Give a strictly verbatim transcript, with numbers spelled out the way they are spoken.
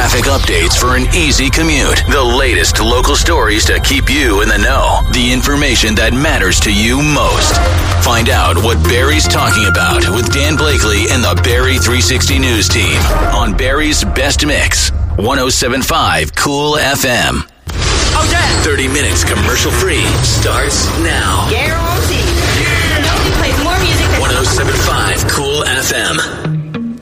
traffic updates for an easy commute, the latest local stories to keep you in the know, the information that matters to you most. Find out what Barrie's talking about with Dan Blakely and the Barrie three sixty News team on Barrie's Best Mix, one oh seven point five Cool F M. Oh, yeah! thirty minutes commercial free starts now. Guaranteed. Yeah. Nobody plays more music than one oh seven point five Cool F M.